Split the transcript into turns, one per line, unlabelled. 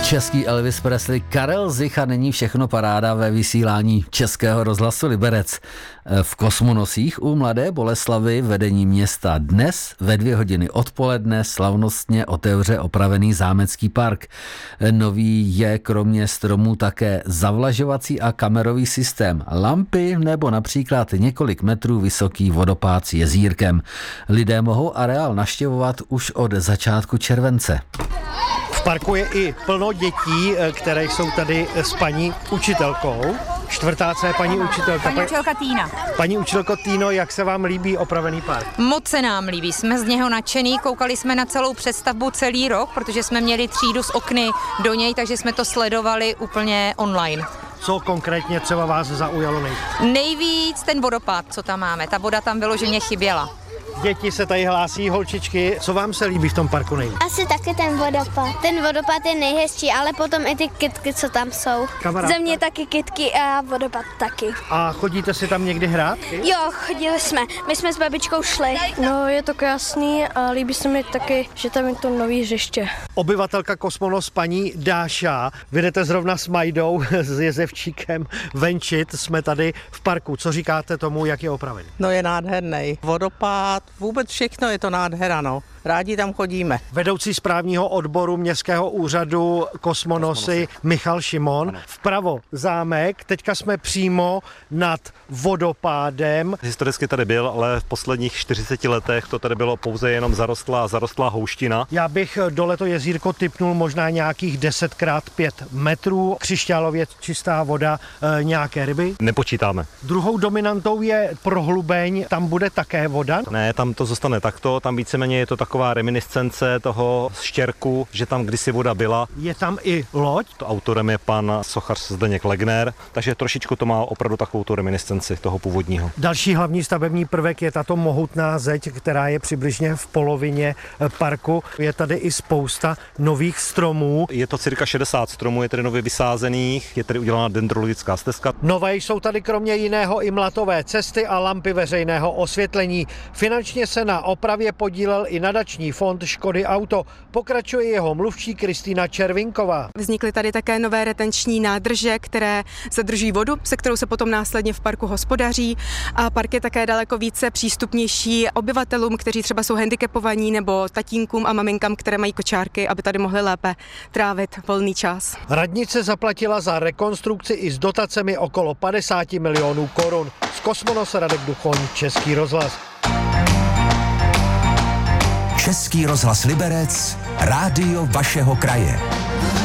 Český Elvis Presley, Karel Zich a není všechno paráda ve vysílání Českého rozhlasu Liberec. V Kosmonosích u Mladé Boleslavi vedení města dnes ve 2 hodiny odpoledne slavnostně otevře opravený zámecký park. Nový je kromě stromů také zavlažovací a kamerový systém, lampy nebo například několik metrů vysoký vodopád s jezírkem. Lidé mohou areál navštěvovat už od začátku července.
V parku je i plno dětí, které jsou tady s paní učitelkou. Čtvrtáce paní učitelka.
Paní učitelka Týna.
Paní učitelko Týno, jak se vám líbí opravený park?
Moc se nám líbí, jsme z něho nadšený, koukali jsme na celou přestavbu celý rok, protože jsme měli třídu s okny do něj, takže jsme to sledovali úplně online.
Co konkrétně třeba vás zaujalo nejvíc?
Nejvíc ten vodopád, co tam máme, ta voda tam vyloženě chyběla.
Děti se tady hlásí, holčičky. Co vám se líbí v tom parku nejvíc?
Asi taky ten vodopád. Ten vodopád je nejhezčí, ale potom i ty kytky, co tam jsou.
Kamarádka.
Za mě taky kytky a vodopád taky.
A chodíte si tam někdy hrát?
Jo, chodili jsme. My jsme s babičkou šli.
No, je to krásný a líbí se mi taky, že tam je to nový hřiště.
Obyvatelka Kosmonos paní Dáša. Vy jdete zrovna s Majdou, s Jezevčíkem venčit. Jsme tady v parku. Co říkáte tomu, jak je opravený?
No je nádherný. Vodopád, vůbec všechno je to nádhera, no. Rádi tam chodíme.
Vedoucí správního odboru Městského úřadu Kosmonosy Michal Šimon. Vpravo zámek, teďka jsme přímo nad vodopádem.
Historicky tady byl, ale v posledních 40 letech to tady bylo pouze jenom zarostlá houština.
Já bych dole to jezírko tipnul možná nějakých 10x5 metrů, křišťálově čistá voda, nějaké ryby.
Nepočítáme.
Druhou dominantou je prohlubeň, tam bude také voda.
Ne, tam to zůstane takto, tam víceméně je to taková reminiscence toho štěrku, že tam kdysi voda byla.
Je tam i loď.
To autorem je pan sochař Zdeněk Legner, takže trošičku to má opravdu takovou tu reminiscenci toho původního.
Další hlavní stavební prvek je tato mohutná zeď, která je přibližně v polovině parku. Je tady i spousta nových stromů.
Je to cirka 60 stromů, je tady nově vysázených, je tady udělána dendrologická stezka.
Nové jsou tady kromě jiného i mlatové cesty a lampy veřejného osvětlení. Finančně se na opravě podílel i nadační fond Škody Auto. Pokračuje jeho mluvčí Kristýna Červinková.
Vznikly tady také nové retenční nádrže, které zadržují vodu, se kterou se potom následně v parku hospodaří, a park je také daleko více přístupnější obyvatelům, kteří třeba jsou handicapovaní, nebo tatínkům a maminkám, které mají kočárky, aby tady mohli lépe trávit volný čas.
Radnice zaplatila za rekonstrukci i s dotacemi okolo 50 milionů korun. Z Kosmonos Radek Duchoň, Český rozhlas.
Český rozhlas Liberec, rádio vašeho kraje.